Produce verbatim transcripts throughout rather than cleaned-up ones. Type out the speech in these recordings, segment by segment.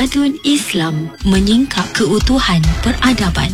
Tamadun Islam menyingkap keutuhan peradaban.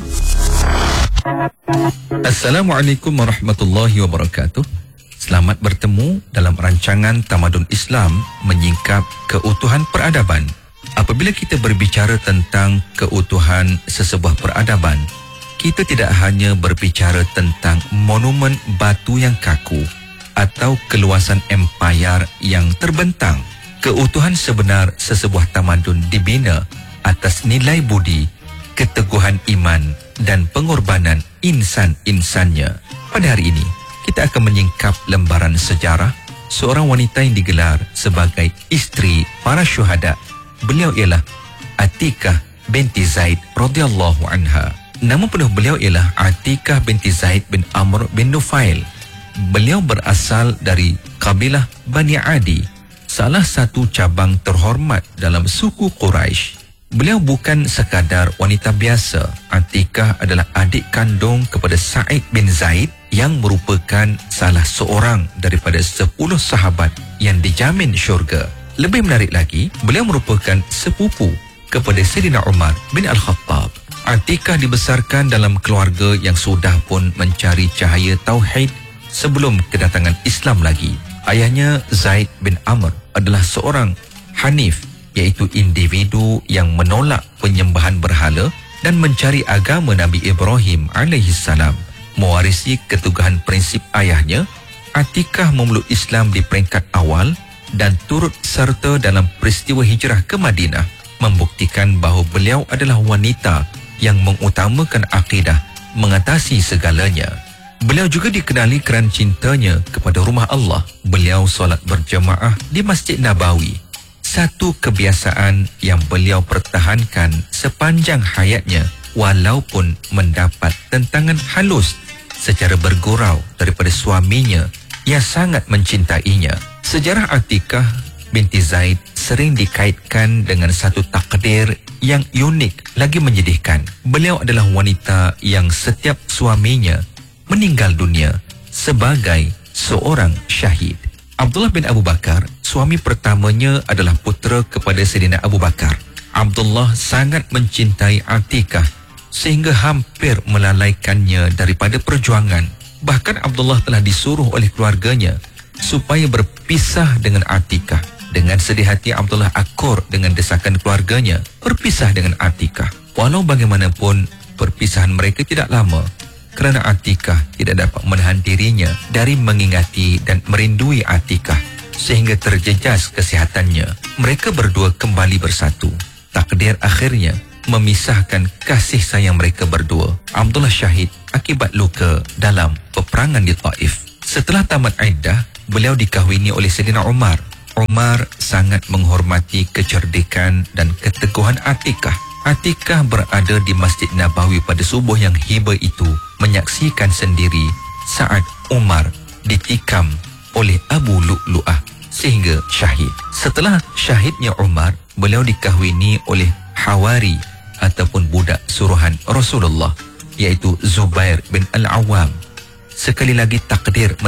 Assalamualaikum warahmatullahi wabarakatuh. Selamat bertemu dalam rancangan Tamadun Islam menyingkap keutuhan peradaban. Apabila kita berbicara tentang keutuhan sesebuah peradaban, kita tidak hanya berbicara tentang monumen batu yang kaku atau keluasan empayar yang terbentang. Keutuhan sebenar sesebuah tamadun dibina atas nilai budi, keteguhan iman dan pengorbanan insan-insannya. Pada hari ini, kita akan menyingkap lembaran sejarah seorang wanita yang digelar sebagai isteri para syuhada. Beliau ialah Atikah binti Zaid radhiyallahu anha. Nama penuh beliau ialah Atikah binti Zaid bin Amr bin Nufail. Beliau berasal dari kabilah Bani Adi, salah satu cabang terhormat dalam suku Quraisy. Beliau bukan sekadar wanita biasa. Atikah adalah adik kandung kepada Sa'id bin Zaid yang merupakan salah seorang daripada sepuluh sahabat yang dijamin syurga. Lebih menarik lagi, beliau merupakan sepupu kepada Sayyidina Umar bin Al-Khattab. Atikah dibesarkan dalam keluarga yang sudah pun mencari cahaya tauhid sebelum kedatangan Islam lagi. Ayahnya Zaid bin Amr adalah seorang Hanif, iaitu individu yang menolak penyembahan berhala dan mencari agama Nabi Ibrahim alaihissalam. Mewarisi keteguhan prinsip ayahnya, Atikah memeluk Islam di peringkat awal dan turut serta dalam peristiwa hijrah ke Madinah, membuktikan bahawa beliau adalah wanita yang mengutamakan akidah mengatasi segalanya. Beliau juga dikenali kerana cintanya kepada rumah Allah. Beliau solat berjemaah di Masjid Nabawi, satu kebiasaan yang beliau pertahankan sepanjang hayatnya walaupun mendapat tentangan halus secara bergurau daripada suaminya yang sangat mencintainya. Sejarah Atikah binti Zaid sering dikaitkan dengan satu takdir yang unik lagi menyedihkan. Beliau adalah wanita yang setiap suaminya meninggal dunia sebagai seorang syahid. Abdullah bin Abu Bakar, suami pertamanya, adalah putera kepada Sayyidina Abu Bakar. Abdullah sangat mencintai Atikah sehingga hampir melalaikannya daripada perjuangan. Bahkan Abdullah telah disuruh oleh keluarganya supaya berpisah dengan Atikah. Dengan sedih hati, Abdullah akur dengan desakan keluarganya berpisah dengan Atikah. Walau bagaimanapun, perpisahan mereka tidak lama kerana Atikah tidak dapat menahan dirinya dari mengingati dan merindui Atikah sehingga terjejas kesihatannya. Mereka berdua kembali bersatu. Takdir akhirnya memisahkan kasih sayang mereka berdua. Abdullah syahid akibat luka dalam peperangan di Taif. Setelah tamat iddah, beliau dikahwini oleh Sayyidina Umar. Umar sangat menghormati kecerdikan dan keteguhan Atikah. Atikah berada di Masjid Nabawi pada subuh yang hibah itu, menyaksikan sendiri saat Umar ditikam oleh Abu Lu'lu'ah sehingga syahid. Setelah syahidnya Umar, beliau dikahwini oleh Hawari ataupun budak suruhan Rasulullah, iaitu Zubair bin Al-Awwam. Sekali lagi takdir